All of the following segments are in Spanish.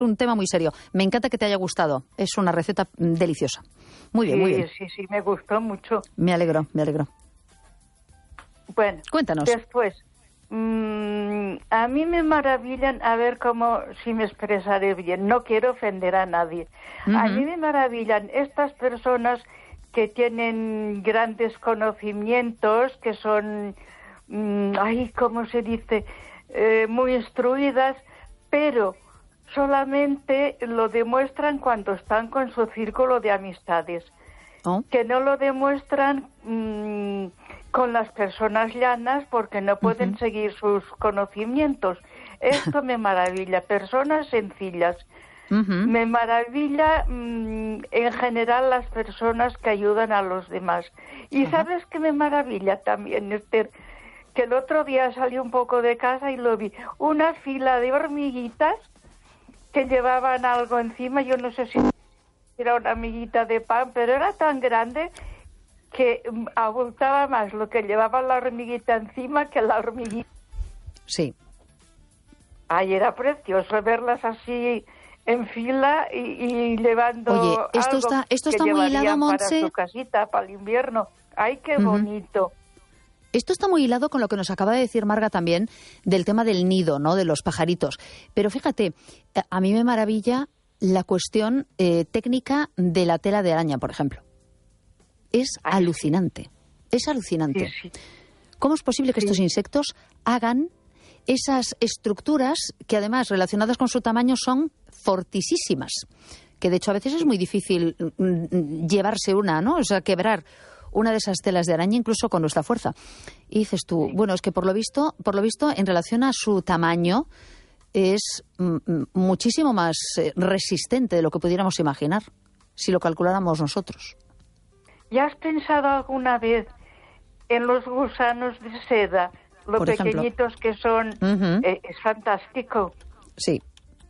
un tema muy serio. Me encanta que te haya gustado. Es una receta deliciosa. Muy bien, muy bien. Sí, me gustó mucho. Me alegro. Bueno, cuéntanos. Después, a mí me maravillan, a ver si me expresaré bien, no quiero ofender a nadie. A mí me maravillan estas personas que tienen grandes conocimientos, que son, ¿cómo se dice? Muy instruidas, pero solamente lo demuestran cuando están con su círculo de amistades, que no lo demuestran con las personas llanas porque no pueden seguir sus conocimientos. Esto me maravilla, personas sencillas. Me maravilla en general las personas que ayudan a los demás. Y ¿sabes qué me maravilla también, Esther? Que el otro día salí un poco de casa y lo vi, una fila de hormiguitas que llevaban algo encima, yo no sé si era una amiguita de pan, pero era tan grande que abultaba más lo que llevaba la hormiguita encima que la hormiguita. Sí. Ay, era precioso verlas así en fila y llevando. Oye, esto está muy hilado, Montse, para su casita, para el invierno. Ay, qué bonito. Esto está muy hilado con lo que nos acaba de decir Marga también del tema del nido, ¿no? De los pajaritos. Pero fíjate, a mí me maravilla la cuestión técnica de la tela de araña, por ejemplo. Es alucinante. Es alucinante. Sí. ¿Cómo es posible que estos insectos hagan esas estructuras que además relacionadas con su tamaño son fortisísimas? Que de hecho a veces es muy difícil llevarse una, ¿no? O sea, quebrar una de esas telas de araña incluso con nuestra fuerza. Y dices tú, bueno, es que por lo visto, en relación a su tamaño, es muchísimo más resistente de lo que pudiéramos imaginar, si lo calculáramos nosotros. ¿Ya has pensado alguna vez en los gusanos de seda? Lo por pequeñitos ejemplo, que son, es fantástico. Sí.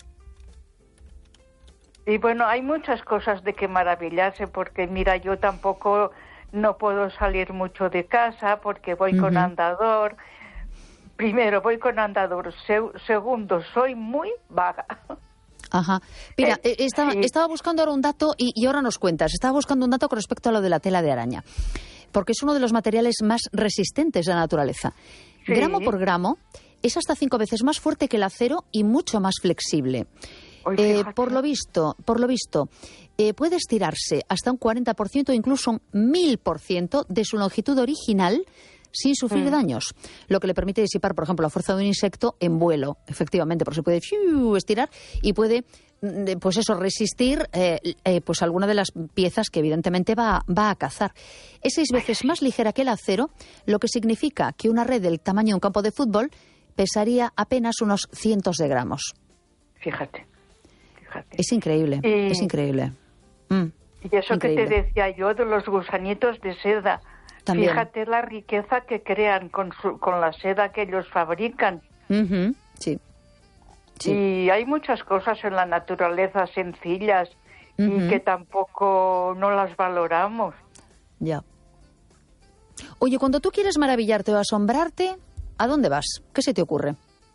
Y bueno, hay muchas cosas de que maravillarse, porque mira, yo tampoco no puedo salir mucho de casa porque voy con andador. Primero, voy con andador. Segundo, soy muy vaga. Ajá. Mira, estaba buscando ahora un dato y ahora nos cuentas. Estaba buscando un dato con respecto a lo de la tela de araña, porque es uno de los materiales más resistentes de la naturaleza. Sí. Gramo por gramo, es hasta 5 veces más fuerte que el acero y mucho más flexible. Por lo visto, puede estirarse hasta un 40% o incluso un 1000% de su longitud original sin sufrir daños, lo que le permite disipar, por ejemplo, la fuerza de un insecto en vuelo, efectivamente, porque se puede estirar y puede, pues eso, resistir pues alguna de las piezas que evidentemente va a cazar. Es 6 veces más ligera que el acero, lo que significa que una red del tamaño de un campo de fútbol pesaría apenas unos cientos de gramos. Fíjate. Es increíble, es increíble. Y eso increíble. Que te decía yo de los gusanitos de seda. También. Fíjate la riqueza que crean con la seda que ellos fabrican. Sí. Y hay muchas cosas en la naturaleza sencillas y que tampoco no las valoramos. Ya. Oye, cuando tú quieres maravillarte o asombrarte, ¿a dónde vas? ¿Qué se te ocurre?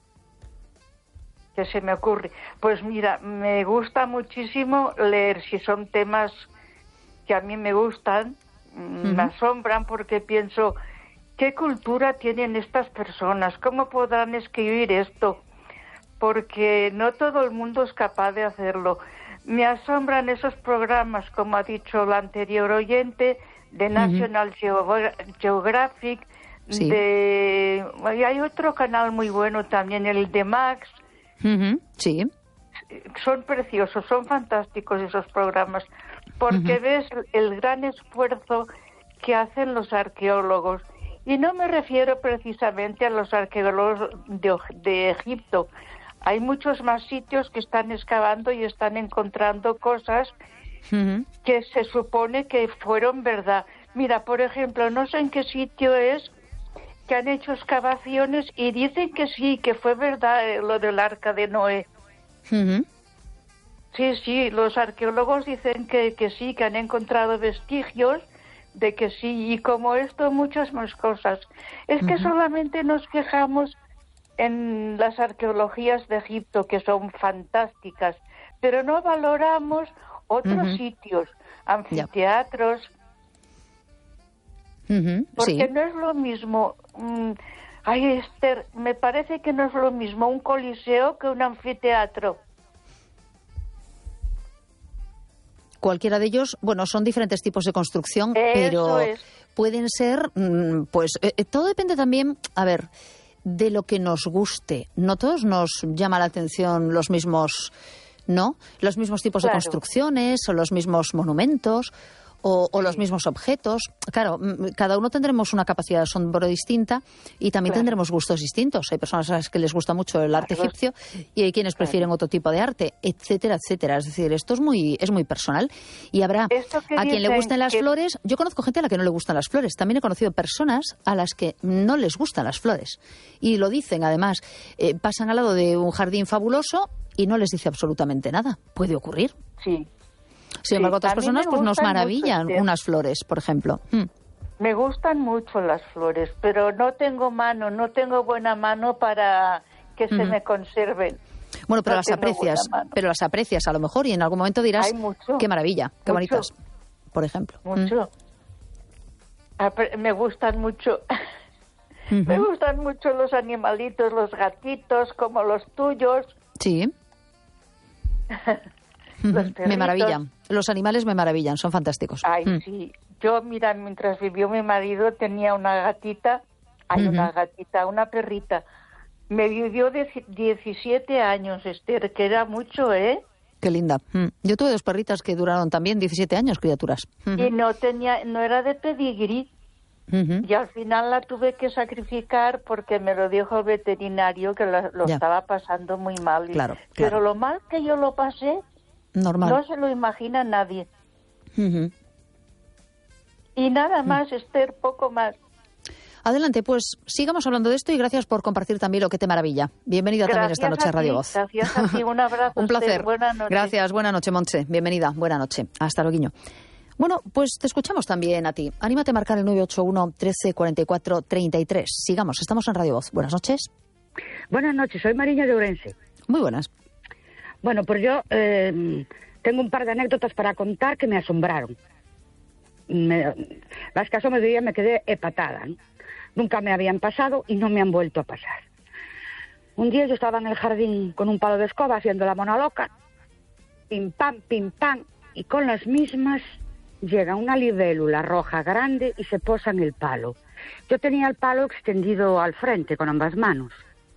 ¿Qué se me ocurre? Pues mira, me gusta muchísimo leer, si son temas que a mí me gustan, me asombran porque pienso, ¿qué cultura tienen estas personas? ¿Cómo podrán escribir esto? Porque no todo el mundo es capaz de hacerlo. Me asombran esos programas, como ha dicho la anterior oyente, de National Geographic, sí. Hay otro canal muy bueno también, el de Max. Sí. Son preciosos, son fantásticos esos programas, porque ves el gran esfuerzo que hacen los arqueólogos. Y no me refiero precisamente a los arqueólogos de Egipto. Hay muchos más sitios que están excavando y están encontrando cosas que se supone que fueron verdad. Mira, por ejemplo, no sé en qué sitio es que han hecho excavaciones y dicen que sí, que fue verdad lo del arca de Noé. Sí, los arqueólogos dicen que sí, que han encontrado vestigios de que sí, y como esto, muchas más cosas. Es que solamente nos quejamos en las arqueologías de Egipto, que son fantásticas, pero no valoramos otros sitios, anfiteatros, porque no es lo mismo. Ay, Esther, me parece que no es lo mismo un coliseo que un anfiteatro. Cualquiera de ellos, bueno, son diferentes tipos de construcción, pero pueden ser, pues, todo depende también, a ver, de lo que nos guste. No todos nos llama la atención los mismos, ¿no? Los mismos tipos de construcciones o los mismos monumentos o los mismos objetos. Claro, cada uno tendremos una capacidad de asombro distinta y también tendremos gustos distintos. Hay personas a las que les gusta mucho el arte egipcio y hay quienes prefieren otro tipo de arte, etcétera, etcétera. Es decir, esto es muy personal y habrá a quien le gusten las flores. Yo conozco gente a la que no le gustan las flores. También he conocido personas a las que no les gustan las flores y lo dicen además. Pasan al lado de un jardín fabuloso y no les dice absolutamente nada. Puede ocurrir. Sí. Sin embargo, otras personas pues nos maravillan unas flores, por ejemplo. Me gustan mucho las flores, pero no tengo buena mano para que se me conserven. Bueno, pero las aprecias a lo mejor y en algún momento dirás, qué maravilla, qué bonitas, por ejemplo. Mucho. Me gustan mucho. Me gustan mucho los animalitos, los gatitos, como los tuyos. Sí. Me maravillan. Los animales me maravillan, son fantásticos. Ay, sí. Yo, mira, mientras vivió mi marido tenía una gatita, una perrita. Me vivió de 17 años, Esther, que era mucho, ¿eh? Qué linda. Yo tuve 2 perritas que duraron también 17 años, criaturas. Y no era de pedigrí. Y al final la tuve que sacrificar porque me lo dijo el veterinario que lo estaba pasando muy mal. Claro. Pero lo mal que yo lo pasé, normal. No se lo imagina nadie. Y nada más, Esther, poco más. Adelante, pues sigamos hablando de esto y gracias por compartir también lo que te maravilla. Bienvenida también esta noche a Radio Voz. Gracias a ti, un abrazo. Un placer. Esther. Buenas noches. Gracias, buena noche, Montse. Bienvenida, buena noche. Hasta luego. Bueno, pues te escuchamos también a ti. Anímate a marcar el 981 13 44 33. Sigamos, estamos en Radio Voz. Buenas noches. Buenas noches, soy Mariña de Ourense. Muy buenas. Bueno, pues yo tengo un par de anécdotas para contar que me asombraron. Las que ese día me quedé empatada, ¿no? Nunca me habían pasado y no me han vuelto a pasar. Un día yo estaba en el jardín con un palo de escoba haciendo la mona loca, pim pam, y con las mismas llega una libélula roja grande y se posa en el palo. Yo tenía el palo extendido al frente con ambas manos.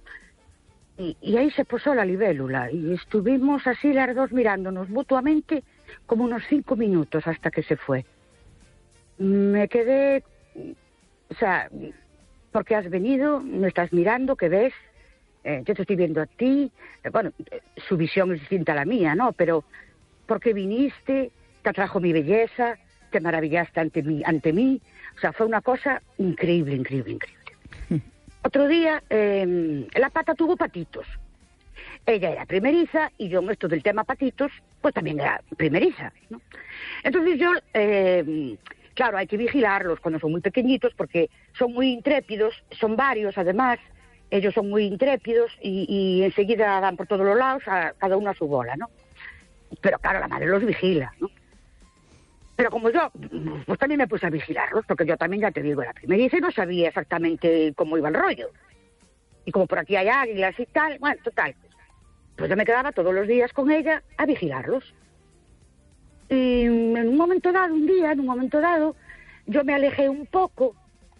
Y ahí se posó la libélula y estuvimos así las dos mirándonos mutuamente como unos 5 minutos hasta que se fue. Me quedé, o sea, ¿por qué has venido? ¿Me estás mirando? ¿Qué ves? Yo te estoy viendo a ti. Bueno, su visión es distinta a la mía, ¿no? Pero, ¿por qué viniste? ¿Te atrajo mi belleza? ¿Te maravillaste ante mí? O sea, fue una cosa increíble. Otro día, la pata tuvo patitos. Ella era primeriza y yo en esto del tema patitos, pues también era primeriza, ¿no? Entonces yo, claro, hay que vigilarlos cuando son muy pequeñitos porque son muy intrépidos, son varios además, ellos son muy intrépidos y enseguida dan por todos los lados, cada uno a su bola, ¿no? Pero claro, la madre los vigila, ¿no? Pero como yo, pues también me puse a vigilarlos, porque yo también, ya te digo, era primeriza y no sabía exactamente cómo iba el rollo. Y como por aquí hay águilas y tal, bueno, total. Pues yo me quedaba todos los días con ella a vigilarlos. Y en un momento dado, yo me alejé un poco.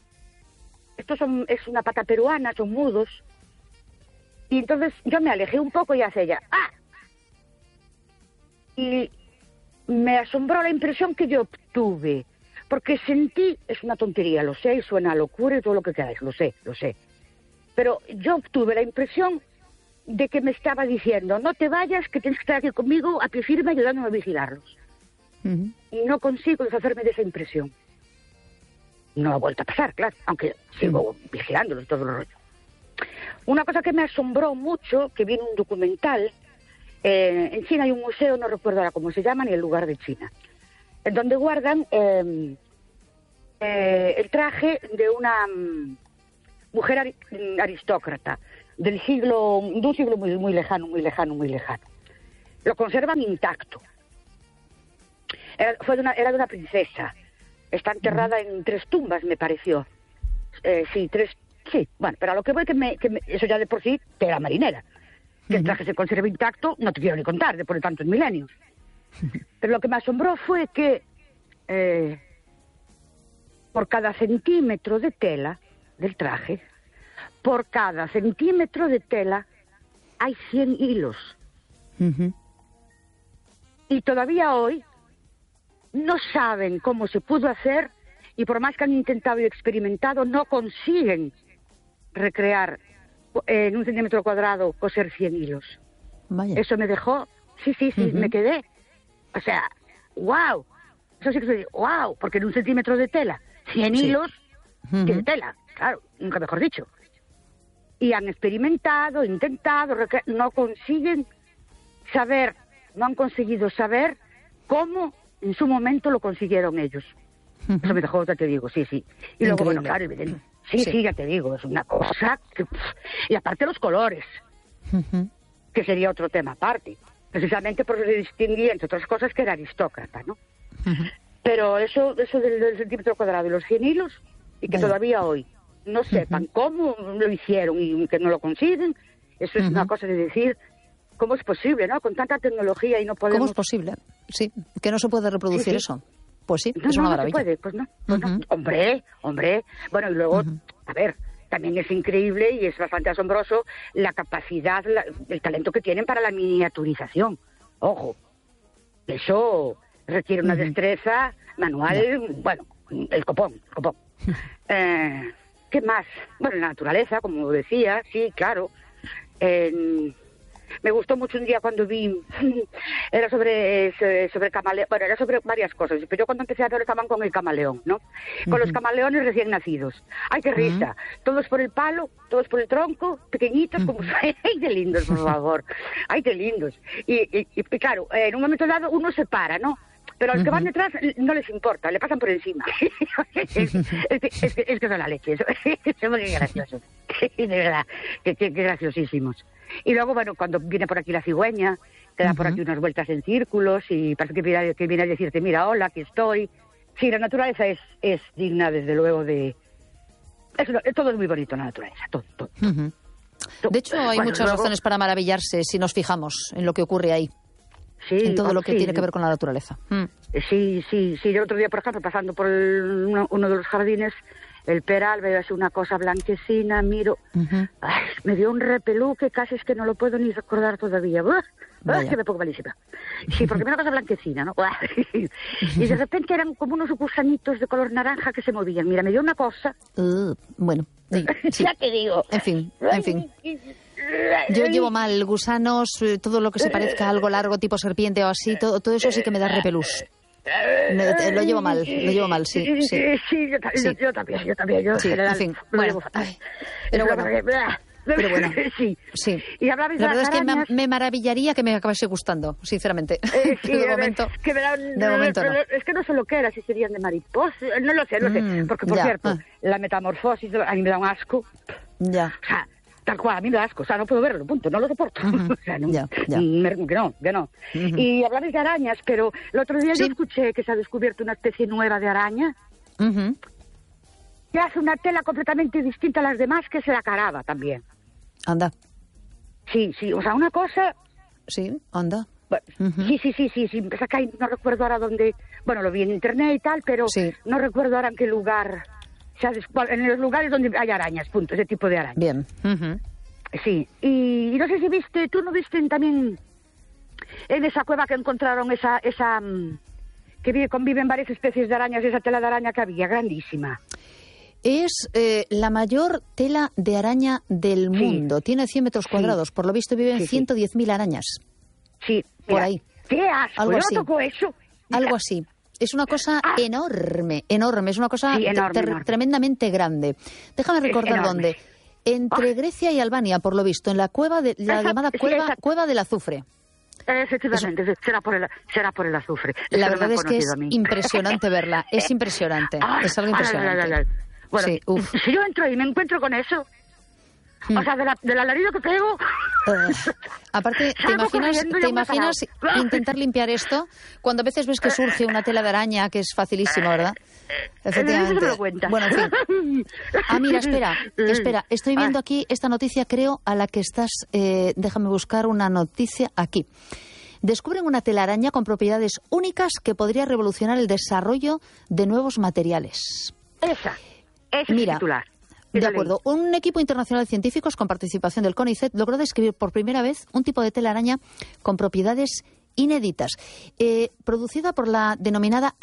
Es una pata peruana, son mudos. Y entonces yo me alejé un poco y hace ella, ¡ah! Y me asombró la impresión que yo obtuve, porque sentí, es una tontería, lo sé, y suena a locura y todo lo que queráis, lo sé, pero yo obtuve la impresión de que me estaba diciendo, no te vayas, que tienes que estar aquí conmigo a pie firme ayudándome a vigilarlos. Y no consigo deshacerme de esa impresión. No ha vuelto a pasar, claro, aunque sigo vigilándolos todo el rollo. Una cosa que me asombró mucho, que vi en un documental. En China hay un museo, no recuerdo ahora cómo se llama, ni el lugar de China, en donde guardan el traje de una mujer aristócrata de un siglo muy lejano. lo conservan intacto. Era de una princesa. Está enterrada en 3 tumbas, me pareció. Sí, 3. Sí, bueno, pero a lo que voy que eso ya de por sí tela marinera. Que el traje se conserve intacto, no te quiero ni contar, después de tantos milenios. Pero lo que me asombró fue que por cada centímetro de tela del traje, por cada centímetro de tela hay 100 hilos. Y todavía hoy no saben cómo se pudo hacer, y por más que han intentado y experimentado, no consiguen recrear en 1 centímetro cuadrado coser 100 hilos. Vaya. Eso me dejó, sí, me quedé. O sea, wow. Eso sí que soy, wow, porque en 1 centímetro de tela, 100 hilos, tiene tela, claro, nunca mejor dicho. Y han experimentado, intentado, no consiguen saber, no han conseguido saber cómo en su momento lo consiguieron ellos. Eso me dejó, ya te digo, sí. Y luego, bueno, claro, evidente. Sí, ya te digo, es una cosa que... Y aparte los colores, que sería otro tema aparte. Precisamente porque se distinguía, entre otras cosas, que era aristócrata, ¿no? Pero eso del centímetro cuadrado y los 100 hilos, y que todavía hoy no sepan cómo lo hicieron y que no lo consiguen, eso es una cosa de decir, ¿cómo es posible, no? Con tanta tecnología y no podemos... ¿Cómo es posible? Sí, que no se puede reproducir eso. Pues sí, es una maravilla. No se puede, pues no. Hombre. Bueno, y luego, a ver, también es increíble y es bastante asombroso la capacidad, el talento que tienen para la miniaturización. Ojo, eso requiere una destreza manual, bueno, el copón. ¿Qué más? Bueno, en la naturaleza, como decía, sí, claro. Me gustó mucho un día cuando vi, era sobre camaleón, bueno, era sobre varias cosas, pero yo cuando empecé a ver estaban con el camaleón, ¿no? Con los camaleones recién nacidos. ¡Ay, qué risa! Todos por el palo, todos por el tronco, pequeñitos, como... ¡Ay, qué lindos, por favor! ¡Ay, qué lindos! Y claro, en un momento dado uno se para, ¿no? Pero a los que van detrás no les importa, le pasan por encima. es que son la leche, son muy graciosos. De verdad, que graciosísimos. Y luego, bueno, cuando viene por aquí la cigüeña, te da por aquí unas vueltas en círculos y parece que viene a decirte, mira, hola, aquí estoy. Sí, la naturaleza es digna, desde luego, de... todo es muy bonito, la naturaleza, todo. De hecho, hay muchas razones para maravillarse si nos fijamos en lo que ocurre ahí. Sí, en todo lo que tiene que ver con la naturaleza. Sí. Yo el otro día, por ejemplo, pasando por uno de los jardines, el peral, veo así una cosa blanquecina, miro... Ay, me dio un repelú que casi es que no lo puedo ni recordar todavía. Que me pongo malísima. Sí, porque me una cosa blanquecina, ¿no? Y de repente eran como unos gusanitos de color naranja que se movían. Mira, me dio una cosa... Bueno, sí. Ya te digo. En fin. Yo llevo mal gusanos, todo lo que se parezca a algo largo, tipo serpiente o así, todo eso sí que me da repelús. Lo llevo mal, sí. Sí, yo también. Sí, en fin, lo bueno. llevo fatal. Pero bueno. Sí. Y hablabais la de verdad las es que arañas. me maravillaría que me acabase gustando, sinceramente. Sí, de momento no. Es que no sé lo que era, si serían de mariposa, no lo sé, porque por cierto, la metamorfosis a mí me da un asco. Ya. O sea, tal cual, a mí me da asco, o sea, no puedo verlo, punto, no lo soporto. O sea, no, que no. Y hablabais de arañas, pero el otro día yo escuché que se ha descubierto una especie nueva de araña que hace una tela completamente distinta a las demás, que es la caraba también. Anda. Sí, o sea, una cosa... Sí, anda. Bueno, sí, acá no recuerdo ahora dónde... Bueno, lo vi en internet y tal, pero no recuerdo ahora en qué lugar... O sea, en los lugares donde hay arañas, punto, ese tipo de arañas. Bien. Sí, y no sé si viste, tú no viste también en esa cueva que encontraron esa que conviven varias especies de arañas, esa tela de araña que había, grandísima. Es la mayor tela de araña del mundo. Tiene 100 metros cuadrados. Por lo visto viven 110.000 arañas. Sí. Por ahí. ¡Qué asco! Algo así. ¿No tocó eso? Algo así. Es una cosa enorme. Es una cosa enorme. tremendamente grande. Déjame recordar dónde. Entre Grecia y Albania, por lo visto, en la cueva de la llamada cueva del azufre. Efectivamente, será por el azufre. La verdad es que es impresionante verla. Es impresionante. Es algo impresionante. Bueno, sí, si yo entro y me encuentro con eso, O sea, del alarido que pego... Aparte, ¿te imaginas intentar limpiar esto cuando a veces ves que surge una tela de araña, que es facilísimo, ¿verdad? Efectivamente. Bueno, en fin. Mira, espera. Estoy viendo aquí esta noticia, creo, a la que estás... déjame buscar una noticia aquí. Descubren una telaraña con propiedades únicas que podría revolucionar el desarrollo de nuevos materiales. Ese es el titular. De acuerdo. Un equipo internacional de científicos con participación del CONICET logró describir por primera vez un tipo de telaraña con propiedades inéditas, producida por la denominada